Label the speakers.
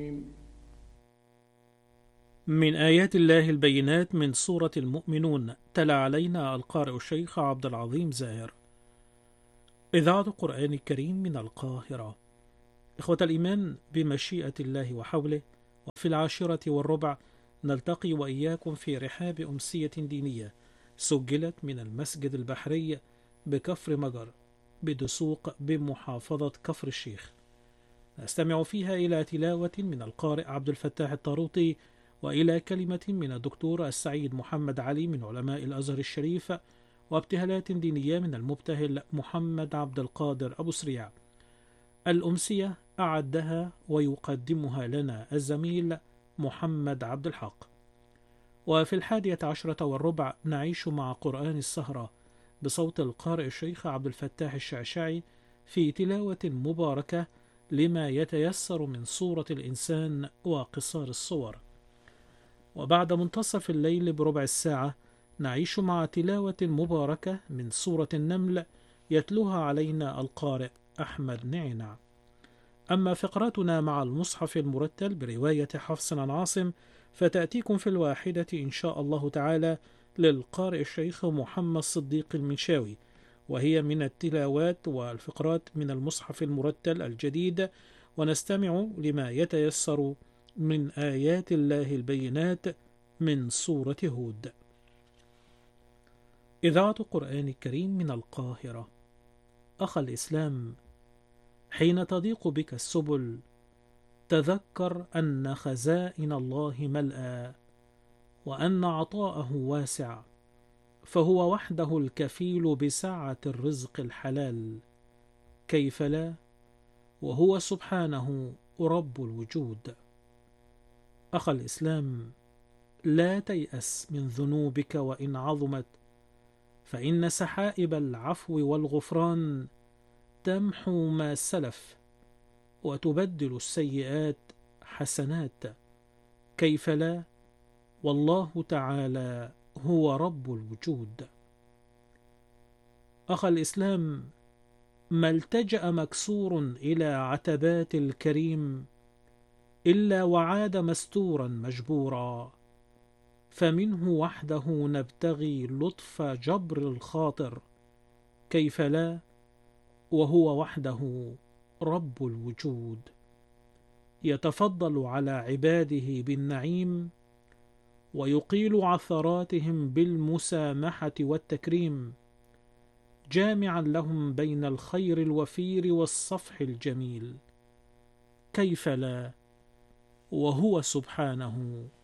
Speaker 1: من آيات الله البينات من سورة المؤمنون. تلا علينا القارئ الشيخ عبد العظيم زاهر. إذاعة القرآن الكريم من القاهرة. إخوة الإيمان، بمشيئة الله وحوله، وفي 10:15 نلتقي وإياكم في رحاب أمسية دينية سجلت من المسجد البحري بكفر مجر بدسوق بمحافظة كفر الشيخ. نستمع فيها إلى تلاوة من القارئ عبد الفتاح الطاروطي، وإلى كلمة من الدكتور السعيد محمد علي من علماء الأزهر الشريف، وابتهالات دينية من المبتهل محمد عبد القادر أبو سريع. الأمسية أعدها ويقدمها لنا الزميل محمد عبد الحق. وفي 11:15 نعيش مع قرآن السهرة بصوت القارئ الشيخ عبد الفتاح الشعشعي في تلاوة مباركة لما يتيسر من سورة الإنسان وقصار الصور. وبعد منتصف الليل بربع الساعة نعيش مع تلاوة مباركة من سورة النمل يتلوها علينا القارئ أحمد نعنع. أما فقراتنا مع المصحف المرتل برواية حفص عن عاصم فتأتيكم في 1 إن شاء الله تعالى للقارئ الشيخ محمد صديق المنشاوي، وهي من التلاوات والفقرات من المصحف المرتل الجديد، ونستمع لما يتيسر من آيات الله البينات من سورة هود. إذاعة القرآن الكريم من القاهرة. أخ الإسلام، حين تضيق بك السبل تذكر أن خزائن الله ملأى، وأن عطاءه واسع، فهو وحده الكفيل بسعة الرزق الحلال، كيف لا، وهو سبحانه رب الوجود. أخ الإسلام، لا تيأس من ذنوبك وإن عظمت، فإن سحائب العفو والغفران تمحو ما سلف وتبدل السيئات حسنات، كيف لا، والله تعالى هو رب الوجود. أخ الإسلام، ما التجأ مكسور إلى عتبات الكريم إلا وعاد مستورا مجبورا، فمنه وحده نبتغي لطف جبر الخاطر، كيف لا، وهو وحده رب الوجود. يتفضل على عباده بالنعيم ويقيل عثراتهم بالمسامحة والتكريم، جامعا لهم بين الخير الوفير والصفح الجميل، كيف لا، وهو سبحانه